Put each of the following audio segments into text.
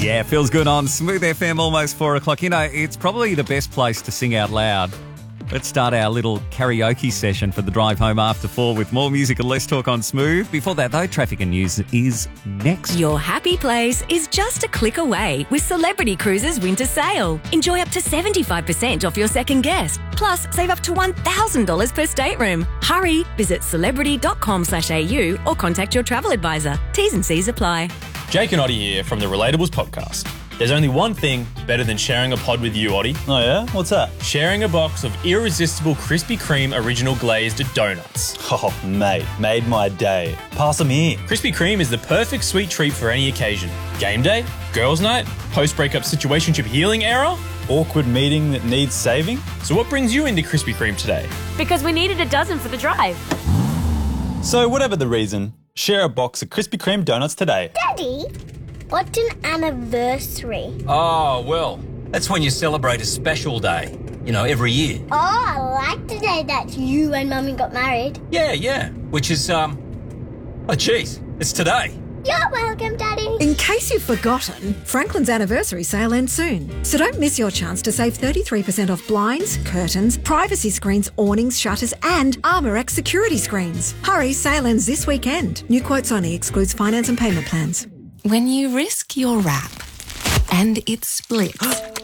Yeah, feels good on Smooth FM, almost 4 o'clock. You know, it's probably the best place to sing out loud. Let's start our little karaoke session for the drive home after 4 with more music and less talk on Smooth. Before that, though, traffic and news is next. Your happy place is just a click away with Celebrity Cruises Winter Sale. Enjoy up to 75% off your second guest. Plus, save up to $1,000 per stateroom. Hurry, visit celebrity.com/au or contact your travel advisor. T's and C's apply. Jake and Oddie here from the Relatables podcast. There's only one thing better than sharing a pod with you, Oddie. Oh yeah? What's that? Sharing a box of irresistible Krispy Kreme original glazed donuts. Oh, mate, made my day. Pass them here. Krispy Kreme is the perfect sweet treat for any occasion. Game day, girls' night, post-breakup situationship healing era. Awkward meeting that needs saving? So what brings you into Krispy Kreme today? Because we needed a dozen for the drive. So whatever the reason, share a box of Krispy Kreme donuts today. Daddy, what's an anniversary? Oh, well, that's when you celebrate a special day, you know, every year. Oh, I like the day that you and Mummy got married. Yeah, which is, oh, geez, it's today. You're welcome, Daddy. In case you've forgotten, Franklin's anniversary sale ends soon. So don't miss your chance to save 33% off blinds, curtains, privacy screens, awnings, shutters and ArmorX security screens. Hurry, sale ends this weekend. New quotes only, excludes finance and payment plans. When you risk your wrap and it splits,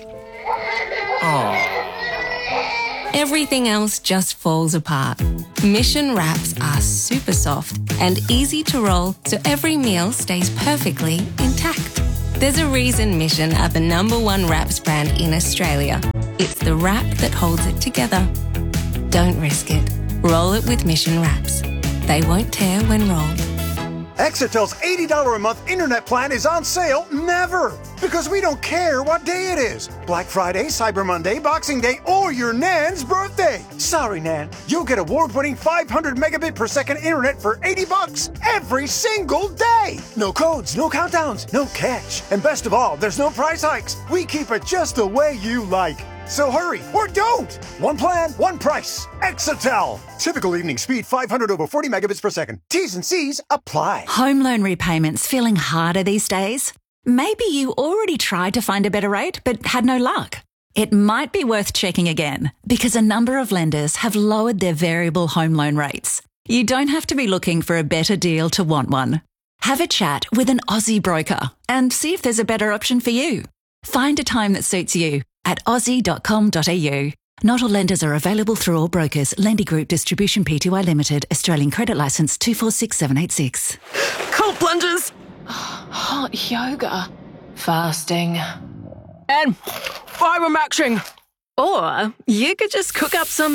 everything else just falls apart. Mission wraps are super soft and easy to roll, so every meal stays perfectly intact. There's a reason Mission are the #1 wraps brand in Australia. It's the wrap that holds it together. Don't risk it. Roll it with Mission wraps. They won't tear when rolled. Exitel's $80 a month internet plan is on sale never, because we don't care what day it is. Black Friday, Cyber Monday, Boxing Day, or your Nan's birthday. Sorry, Nan, you'll get award-winning 500 megabit per second internet for $80 every single day. No codes, no countdowns, no catch. And best of all, there's no price hikes. We keep it just the way you like. So hurry, or don't! One plan, one price. Exitel. Typical evening speed 500 over 40 megabits per second. T's and C's apply. Home loan repayments feeling harder these days? Maybe you already tried to find a better rate but had no luck. It might be worth checking again because a number of lenders have lowered their variable home loan rates. You don't have to be looking for a better deal to want one. Have a chat with an Aussie broker and see if there's a better option for you. Find a time that suits you at aussie.com.au. Not all lenders are available through all brokers. Lendy Group Distribution Pty Limited. Australian Credit Licence 246786. Cold plunges. Hot yoga. Fasting. And fibre maxing. Or you could just cook up some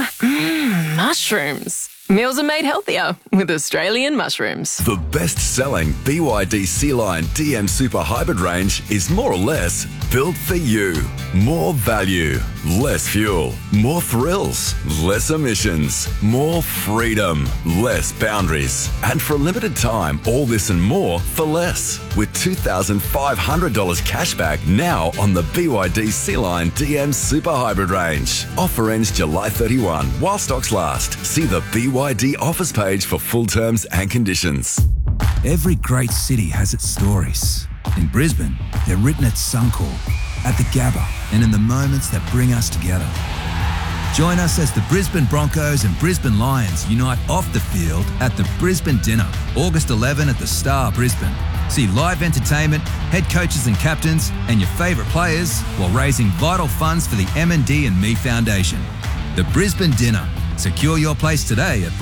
mushrooms. Meals are made healthier with Australian mushrooms. The best-selling BYD Sea-Line DM Super Hybrid range is more or less built for you. More value, less fuel, more thrills, less emissions, more freedom, less boundaries. And for a limited time, all this and more for less. With $2,500 cashback now on the BYD Sea-Line DM Super Hybrid range. Offer ends July 31 while stocks last. See the BYD offers page for full terms and conditions. Every great city has its stories. In Brisbane, they're written at Suncorp, at the Gabba, and in the moments that bring us together. Join us as the Brisbane Broncos and Brisbane Lions unite off the field at the Brisbane Dinner, August 11 at the Star Brisbane. See live entertainment, head coaches and captains, and your favourite players while raising vital funds for the M&D and Me Foundation. The Brisbane Dinner. Secure your place today at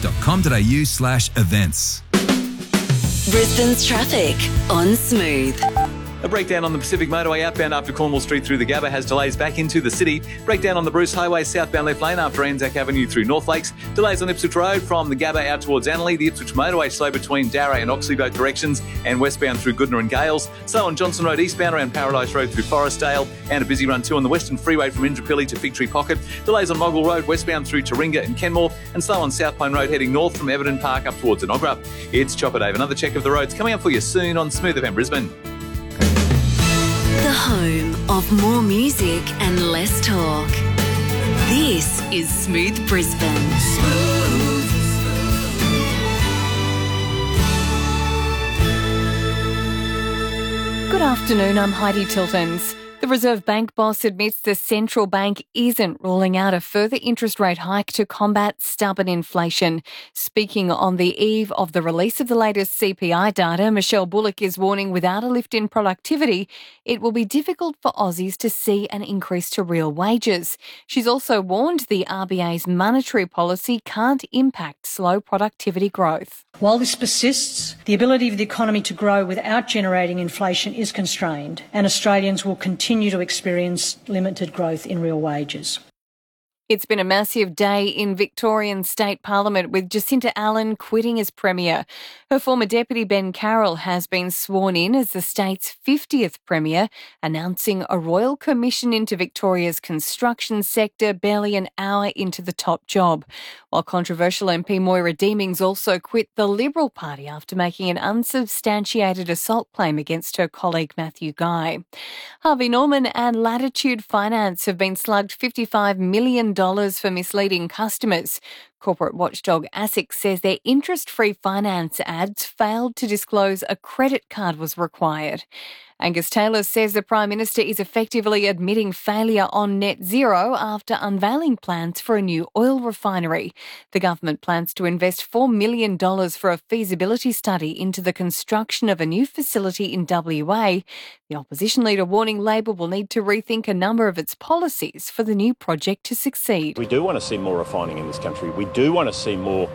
broncos.com.au/events. Brisbane's traffic on Smooth. A breakdown on the Pacific Motorway outbound after Cornwall Street through the Gabba has delays back into the city. Breakdown on the Bruce Highway southbound left lane after Anzac Avenue through North Lakes. Delays on Ipswich Road from the Gabba out towards Annerley. The Ipswich Motorway slow between Darra and Oxley both directions and westbound through Goodna and Gales. So on Johnson Road eastbound around Paradise Road through Forestdale and a busy run too on the Western Freeway from Indooroopilly to Fig Tree Pocket. Delays on Moggle Road westbound through Taringa and Kenmore and slow on South Pine Road heading north from Everton Park up towards Enoggera. It's Chopper Dave. Another check of the roads coming up for you soon on Smooth FM Brisbane. The home of more music and less talk. This is Smooth Brisbane. Good afternoon, I'm Heidi Tiltons. The Reserve Bank boss admits the central bank isn't ruling out a further interest rate hike to combat stubborn inflation. Speaking on the eve of the release of the latest CPI data, Michelle Bullock is warning without a lift in productivity, it will be difficult for Aussies to see an increase to real wages. She's also warned the RBA's monetary policy can't impact slow productivity growth. While this persists, the ability of the economy to grow without generating inflation is constrained, and Australians will continue to experience limited growth in real wages. It's been a massive day in Victorian State Parliament with Jacinta Allen quitting as Premier. Her former deputy Ben Carroll has been sworn in as the state's 50th Premier, announcing a royal commission into Victoria's construction sector barely an hour into the top job. While controversial MP Moira Deemings also quit the Liberal Party after making an unsubstantiated assault claim against her colleague Matthew Guy. Harvey Norman and Latitude Finance have been slugged $55 million for misleading customers. Corporate watchdog ASIC says their interest-free finance ads failed to disclose a credit card was required. Angus Taylor says the Prime Minister is effectively admitting failure on net zero after unveiling plans for a new oil refinery. The government plans to invest $4 million for a feasibility study into the construction of a new facility in WA. The opposition leader warning Labor will need to rethink a number of its policies for the new project to succeed. We do want to see more refining in this country. We do want to see more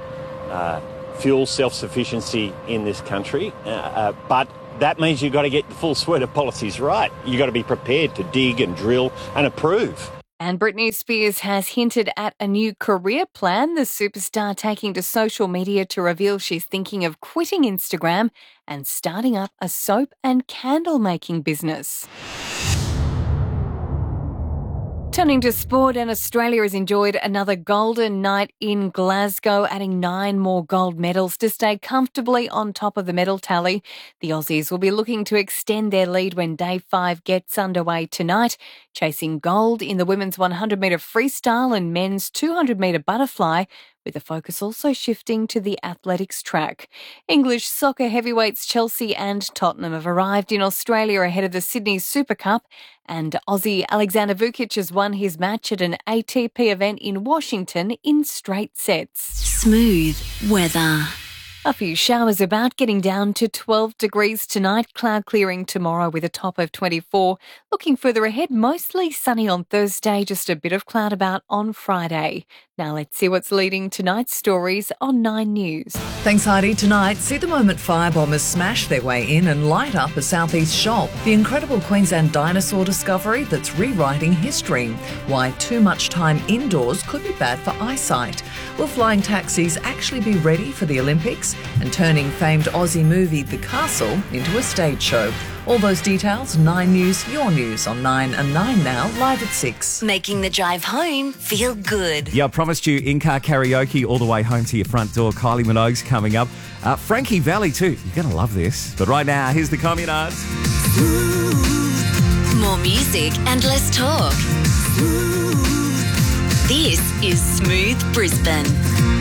fuel self-sufficiency in this country, but that means you've got to get the full suite of policies right. You've got to be prepared to dig and drill and approve. And Britney Spears has hinted at a new career plan, the superstar taking to social media to reveal she's thinking of quitting Instagram and starting up a soap and candle making business. Turning to sport, and Australia has enjoyed another golden night in Glasgow, adding 9 more gold medals to stay comfortably on top of the medal tally. The Aussies will be looking to extend their lead when Day 5 gets underway tonight, chasing gold in the women's 100-metre freestyle and men's 200-metre butterfly, with the focus also shifting to the athletics track. English soccer heavyweights Chelsea and Tottenham have arrived in Australia ahead of the Sydney Super Cup, and Aussie Alexander Vukic has won his match at an ATP event in Washington in straight sets. Smooth weather. A few showers about, getting down to 12 degrees tonight, cloud clearing tomorrow with a top of 24. Looking further ahead, mostly sunny on Thursday, just a bit of cloud about on Friday. Now let's see what's leading tonight's stories on 9 News. Thanks, Heidi. Tonight, see the moment firebombers smash their way in and light up a southeast shop. The incredible Queensland dinosaur discovery that's rewriting history. Why too much time indoors could be bad for eyesight. Will flying taxis actually be ready for the Olympics? And turning famed Aussie movie The Castle into a stage show. All those details, 9 News, your news on 9 and 9 now, live at 6. Making the drive home feel good. Yeah, I promised you in-car karaoke all the way home to your front door. Kylie Minogue's coming up. Frankie Valli too. You're going to love this. But right now, here's the Communards. More music and less talk. This is Smooth Brisbane.